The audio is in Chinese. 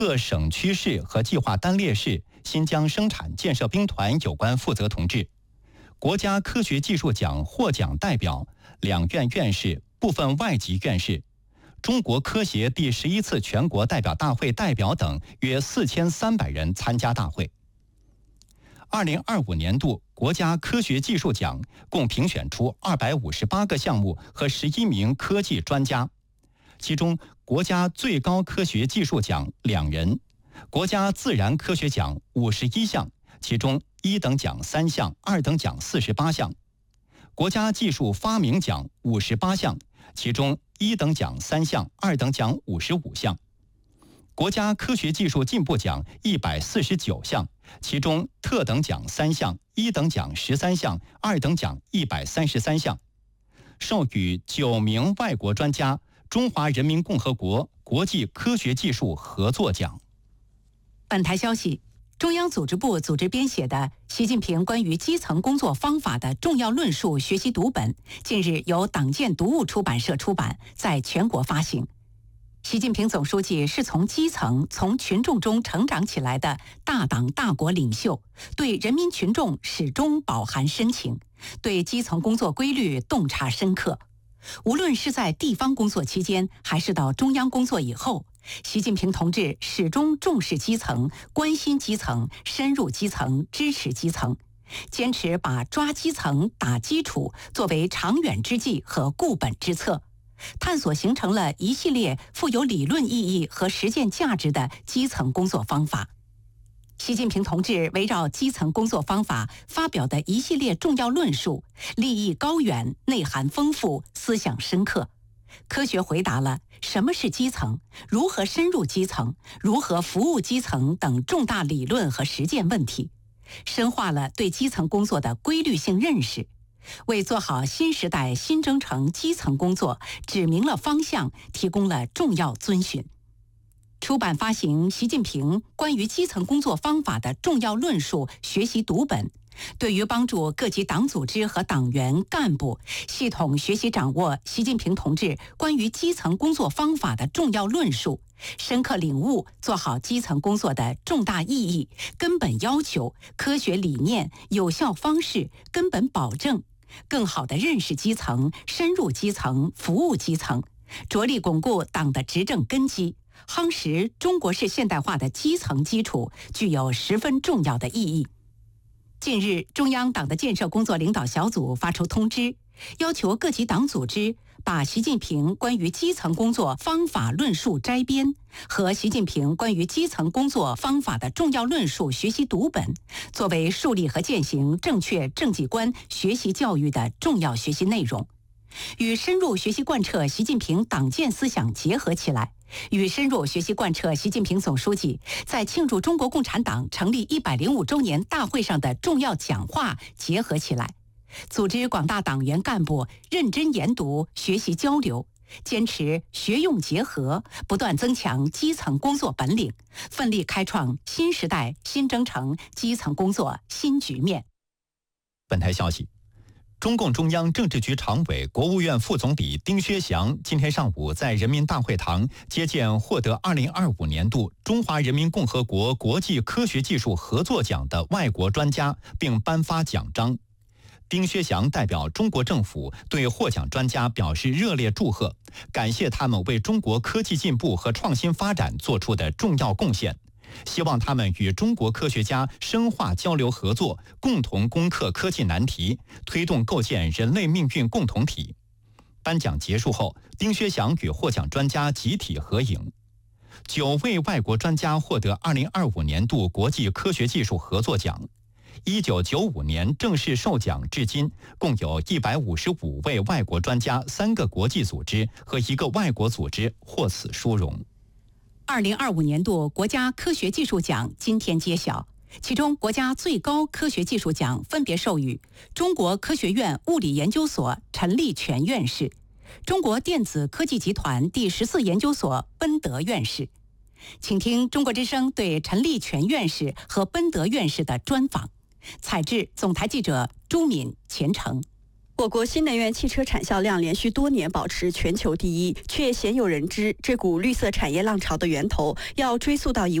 各省区市和计划单列市新疆生产建设兵团有关负责同志，国家科学技术奖获奖代表、两院院士、部分外籍院士，中国科协第11次全国代表大会代表等约4300人参加大会。2025年度国家科学技术奖共评选出258个项目和11名科技专家，其中国家最高科学技术奖2人，国家自然科学奖51项，其中1等奖3项，2等奖48项；国家技术发明奖58项，其中1等奖3项，2等奖55项；国家科学技术进步奖149项，其中特等奖3项，1等奖13项，2等奖133项。授予9名外国专家中华人民共和国国际科学技术合作奖。 本台消息，中央组织部组织编写的《习近平关于基层工作方法的重要论述》学习读本，近日由党建读物出版社出版，在全国发行。习近平总书记是从基层、从群众中成长起来的大党大国领袖，对人民群众始终饱含深情，对基层工作规律洞察深刻。无论是在地方工作期间，还是到中央工作以后，习近平同志始终重视基层，关心基层，深入基层，支持基层，坚持把抓基层、打基础作为长远之计和固本之策，探索形成了一系列富有理论意义和实践价值的基层工作方法。习近平同志围绕基层工作方法发表的一系列重要论述，立意高远，内涵丰富，思想深刻，科学回答了什么是基层、如何深入基层、如何服务基层等重大理论和实践问题，深化了对基层工作的规律性认识，为做好新时代新征程基层工作指明了方向，提供了重要遵循。出版发行《习近平关于基层工作方法的重要论述》学习读本，对于帮助各级党组织和党员干部系统学习掌握习近平同志关于基层工作方法的重要论述，深刻领悟做好基层工作的重大意义、根本要求、科学理念、有效方式、根本保证，更好地认识基层、深入基层、服务基层，着力巩固党的执政根基，夯实中国式现代化的基层基础，具有十分重要的意义。近日，中央党的建设工作领导小组发出通知，要求各级党组织把习近平关于基层工作方法论述摘编和习近平关于基层工作方法的重要论述学习读本，作为树立和践行正确政绩观学习教育的重要学习内容，与深入学习贯彻习近平党建思想结合起来，与深入学习贯彻习近平总书记在庆祝中国共产党成立105周年大会上的重要讲话结合起来，组织广大党员干部认真研读、学习交流，坚持学用结合，不断增强基层工作本领，奋力开创新时代新征程基层工作新局面。 本台消息，中共中央政治局常委、国务院副总理丁薛祥今天上午在人民大会堂接见获得2025年度中华人民共和国国际科学技术合作奖的外国专家，并颁发奖章。丁薛祥代表中国政府对获奖专家表示热烈祝贺，感谢他们为中国科技进步和创新发展做出的重要贡献，希望他们与中国科学家深化交流合作，共同攻克科技难题，推动构建人类命运共同体。颁奖结束后，丁薛祥与获奖专家集体合影。9位外国专家获得2025年度国际科学技术合作奖。1995年正式授奖至今，共有155位外国专家、3个国际组织和1个外国组织获此殊荣。 2025年度国家科学技术奖今天揭晓，其中国家最高科学技术奖分别授予中国科学院物理研究所陈立全院士、中国电子科技集团第14研究所奔德院士。请听中国之声对陈立全院士和奔德院士的专访。采制总台记者朱敏、钱成。 我国新能源汽车产销量连续多年保持全球第一，却鲜有人知，这股绿色产业浪潮的源头要追溯到